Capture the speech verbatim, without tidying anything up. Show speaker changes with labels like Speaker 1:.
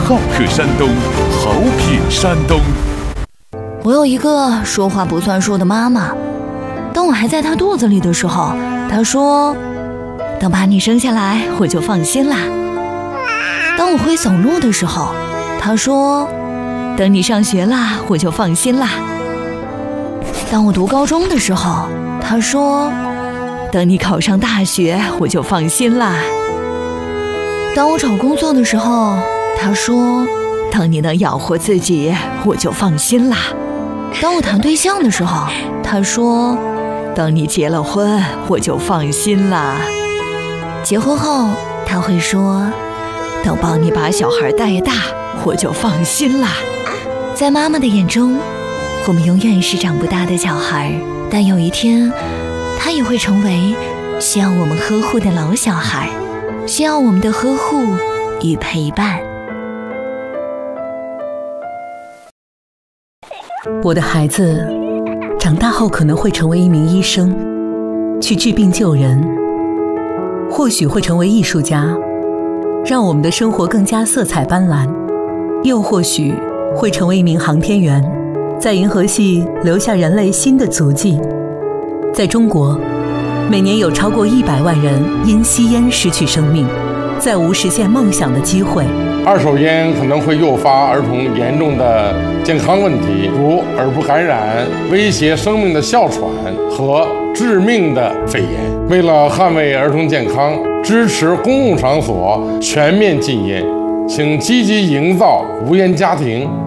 Speaker 1: 好客山东，好品山东。
Speaker 2: 我有一个说话不算数的妈妈，当我还在她肚子里的时候，她说：“等把你生下来，我就放心啦。”当我会走路的时候，她说：“等你上学啦，我就放心啦。”当我读高中的时候，她说：“等你考上大学，我就放心啦。”当我找工作的时候，她说：“等你能养活自己，我就放心啦。”当我谈对象的时候，她说：“等你结了婚，我就放心啦。”结婚后，她会说：“等帮你把小孩带大，我就放心啦。”在妈妈的眼中，我们永远是长不大的小孩，但有一天，她也会成为需要我们呵护的老小孩，需要我们的呵护与陪伴。
Speaker 3: 我的孩子长大后可能会成为一名医生，去治病救人，或许会成为艺术家，让我们的生活更加色彩斑斓，又或许会成为一名航天员，在银河系留下人类新的足迹。在中国，每年有超过一百万人因吸烟失去生命，再无实现梦想的机会。
Speaker 4: 二手烟可能会诱发儿童严重的健康问题，如耳部感染、威胁生命的哮喘和致命的肺炎。为了捍卫儿童健康，支持公共场所全面禁烟，请积极营造无烟家庭，